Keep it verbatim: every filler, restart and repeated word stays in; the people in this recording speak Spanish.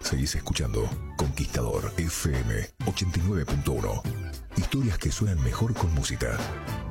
Seguís escuchando Conquistador F M ochenta y nueve punto uno. Historias que suenan mejor con música.